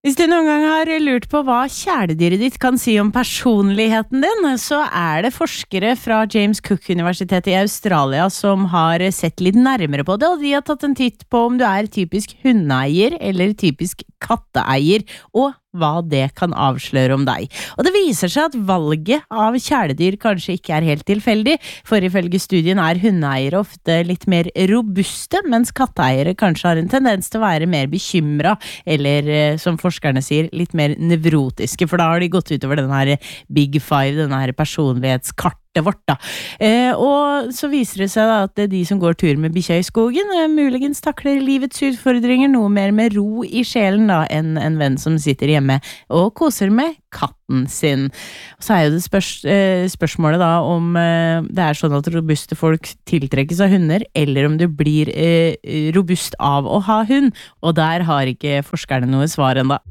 Hvis du noen gang har lurt på hva kjæledyret ditt kan si om personligheten din, så det forskere fra James Cook-universitetet i Australia som har sett litt nærmere på det, og de har tatt en titt på om du typisk hundeeier eller typisk katteeier, og hva det kan avsløre om deg. Og det viser seg at valget av kjæledyr kanskje ikke helt tilfeldig, for ifølge studien hundeeiere ofte litt mer robuste, mens katteeiere kanskje har en tendens til å være mer bekymret, eller som forskerne sier, litt mer nevrotiske, for da har de gått utover denne her Big Five, denne her personlighetskartet vårt da. Og så viser det seg da at de som går tur med bikkja i skogen muligens takler livets utfordringer noe mer med ro i sjelen da enn en venn som sitter hjemme og koser med katten sin. Og så jo det spørsmålet da om det sånn at robuste folk tiltrekkes av hunder, eller om du blir robust av å ha hund, og der har ikke forskerne noe svar enda.